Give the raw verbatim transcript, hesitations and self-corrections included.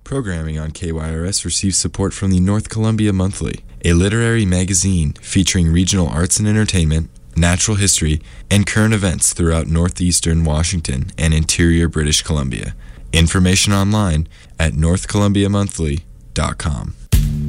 Programming on K Y R S receives support from the North Columbia Monthly, a literary magazine featuring regional arts and entertainment, natural history, and current events throughout northeastern Washington and interior British Columbia. Information online at north columbia monthly dot com.